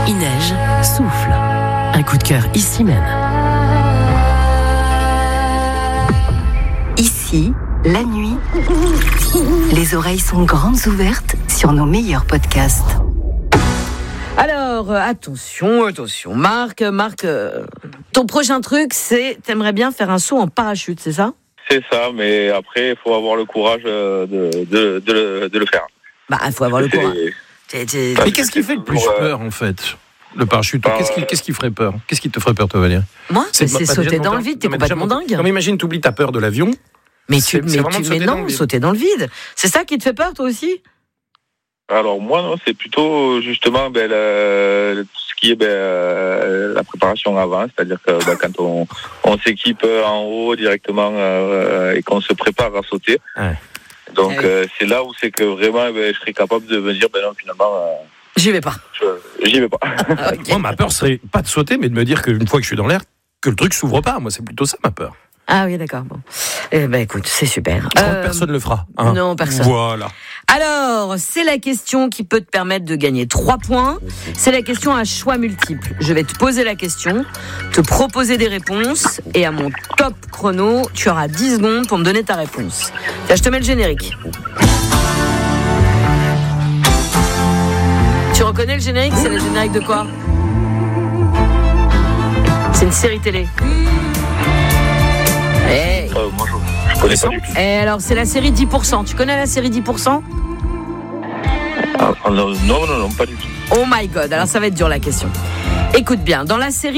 il neige, souffle. Un coup de cœur ici même. Ici, la nuit, les oreilles sont grandes ouvertes sur nos meilleurs podcasts. Alors, attention, Marc, ton prochain truc, c'est, t'aimerais bien faire un saut en parachute, c'est ça ? C'est ça, mais après, il faut avoir le courage de le faire. Bah, il faut avoir le courage. Mais qu'est-ce qui fait le plus peur, en fait ? Le parachute, qu'est-ce qui ferait peur ? Qu'est-ce qui te ferait peur, toi, Valérie ? Moi, c'est sauter dans le vide, t'es complètement dingue. Non, mais imagine, t'oublies ta peur de l'avion. Mais non, sauter dans le vide. C'est ça qui te fait peur, toi aussi ? Alors moi, non, c'est plutôt justement tout ce qui est la préparation avant, c'est-à-dire que quand on s'équipe en haut directement et qu'on se prépare à sauter. Ouais. Donc c'est là où c'est que vraiment je serais capable de me dire non, finalement j'y vais pas. J'y vais pas. Okay. Moi, ma peur serait pas de sauter, mais de me dire qu'une fois que je suis dans l'air, que le truc s'ouvre pas. Moi, c'est plutôt ça ma peur. Ah oui, d'accord. Bon. Écoute, c'est super. Personne le fera. Hein. Non, personne. Voilà. Alors, c'est la question qui peut te permettre de gagner 3 points. C'est la question à choix multiples. Je vais te poser la question, te proposer des réponses, et à mon top chrono, tu auras 10 secondes pour me donner ta réponse. Là, je te mets le générique. Tu reconnais le générique ? C'est le générique de quoi ? C'est une série télé. Moi, je connais pas du tout. Et alors, c'est la série 10%. Tu connais la série 10% ? Non, pas du tout. Oh my God, alors ça va être dur la question. Écoute bien, dans la série